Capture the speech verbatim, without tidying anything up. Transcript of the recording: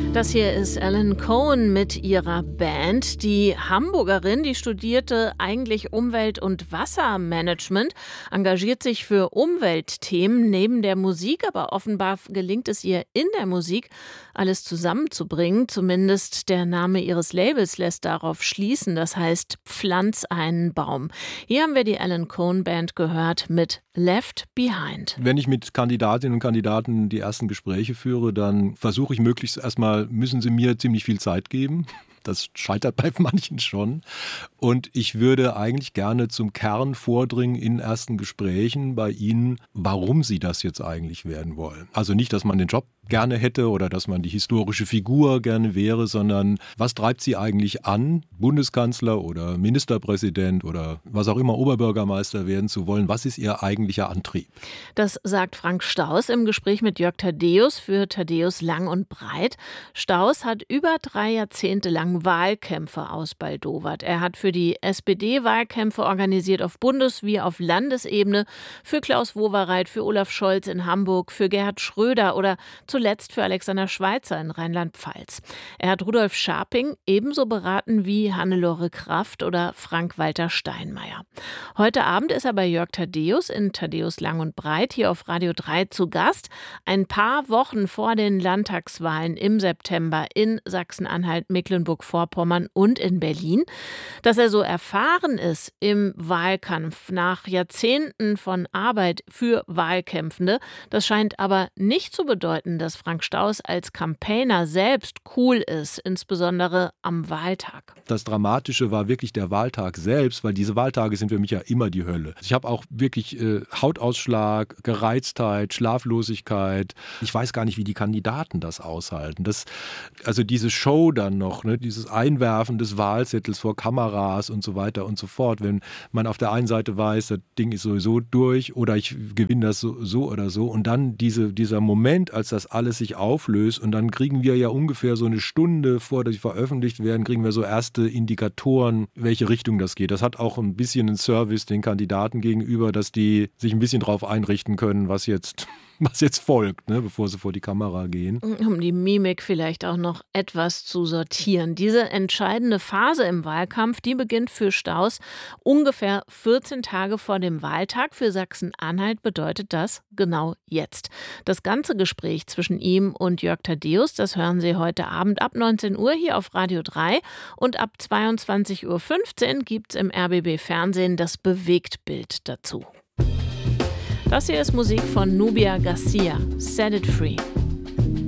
Das hier ist Alan Cohen mit ihrer Band. Die Hamburgerin, die studierte eigentlich Umwelt- und Wassermanagement, engagiert sich für Umweltthemen neben der Musik, aber offenbar gelingt es ihr in der Musik, alles zusammenzubringen. Zumindest der Name ihres Labels lässt darauf schließen. Das heißt, pflanz einen Baum. Hier haben wir die Alan Cohen Band gehört mit Left Behind. Wenn ich mit Kandidatinnen und Kandidaten die ersten Gespräche führe, dann versuche ich möglichst erstmal, müssen sie mir ziemlich viel Zeit geben. Das scheitert bei manchen schon. Und ich würde eigentlich gerne zum Kern vordringen in ersten Gesprächen bei Ihnen, warum Sie das jetzt eigentlich werden wollen. Also nicht, dass man den Job gerne hätte oder dass man die historische Figur gerne wäre, sondern was treibt Sie eigentlich an, Bundeskanzler oder Ministerpräsident oder was auch immer, Oberbürgermeister werden zu wollen? Was ist Ihr eigentlicher Antrieb? Das sagt Frank Staus im Gespräch mit Jörg Thaddeus für Thaddeus Lang und Breit. Staus hat über drei Jahrzehnte lang Wahlkämpfe ausbaldowert. Er hat für die S P D Wahlkämpfe organisiert auf Bundes- wie auf Landesebene, für Klaus Wowereit, für Olaf Scholz in Hamburg, für Gerhard Schröder oder zuletzt für Alexander Schweitzer in Rheinland-Pfalz. Er hat Rudolf Scharping ebenso beraten wie Hannelore Kraft oder Frank-Walter Steinmeier. Heute Abend ist er bei Jörg Thaddeus in Thaddeus Lang und Breit hier auf Radio drei zu Gast. Ein paar Wochen vor den Landtagswahlen im September in Sachsen-Anhalt, Mecklenburg-Vorpommern und in Berlin. Dass er so erfahren ist im Wahlkampf nach Jahrzehnten von Arbeit für Wahlkämpfende, das scheint aber nicht zu bedeuten, dass Frank Staus als Campaigner selbst cool ist, insbesondere am Wahltag. Das Dramatische war wirklich der Wahltag selbst, weil diese Wahltage sind für mich ja immer die Hölle. Ich habe auch wirklich äh, Hautausschlag, Gereiztheit, Schlaflosigkeit. Ich weiß gar nicht, wie die Kandidaten das aushalten. Das, also diese Show dann noch, ne, dieses Einwerfen des Wahlzettels vor Kameras und so weiter und so fort. Wenn man auf der einen Seite weiß, das Ding ist sowieso durch oder ich gewinne das so, so oder so. Und dann diese, dieser Moment, als das alles sich auflöst und dann kriegen wir ja ungefähr so eine Stunde vor, dass sie veröffentlicht werden, kriegen wir so erste Indikatoren, welche Richtung das geht. Das hat auch ein bisschen einen Service den Kandidaten gegenüber, dass die sich ein bisschen drauf einrichten können, was jetzt was jetzt folgt, ne, bevor sie vor die Kamera gehen. Um die Mimik vielleicht auch noch etwas zu sortieren. Diese entscheidende Phase im Wahlkampf, die beginnt für Staus ungefähr vierzehn Tage vor dem Wahltag. Für Sachsen-Anhalt bedeutet das genau jetzt. Das ganze Gespräch zwischen ihm und Jörg Thaddeus, das hören Sie heute Abend ab neunzehn Uhr hier auf Radio drei und ab zweiundzwanzig Uhr fünfzehn gibt es im R B B Fernsehen das Bewegtbild dazu. Das hier ist Musik von Nubia Garcia, Set It Free.